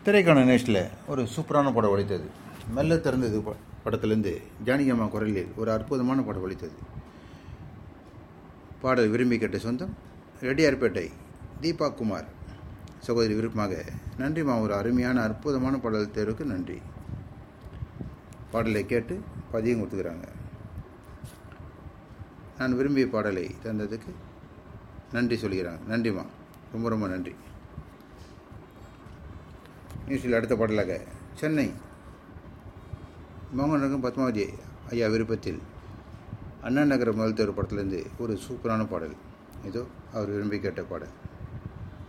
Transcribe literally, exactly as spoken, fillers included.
திரைக்கான நேஷனில் ஒரு சூப்பரான படம் ஒழித்தது. மெல்ல திறந்தது படத்திலேருந்து ஜானகியம்மா குரலில் ஒரு அற்புதமான படம் ஒழித்தது. பாடல் விரும்பி கேட்ட சொந்தம் ரெட்டியார்பேட்டை தீபா குமார் சகோதரி விருப்பமாக நன்றிமா, ஒரு அருமையான அற்புதமான பாடல் தேர்வுக்கு நன்றி. பாடலை கேட்டு பதியம் கொடுத்துக்கிறாங்க. நான் விரும்பிய பாடலை தந்ததுக்கு நன்றி சொல்கிறாங்க. நன்றிம்மா, ரொம்ப ரொம்ப நன்றி. நியூஸில் அடுத்த பாடலாக சென்னை மோகன் ரங்கம் பத்மாவதி ஐயா விருப்பத்தில் அண்ணா நகர முதல் தேர்வு படத்திலேருந்து ஒரு சூப்பரான பாடல். இதோ அவர் விரும்பி கேட்ட பாடல்.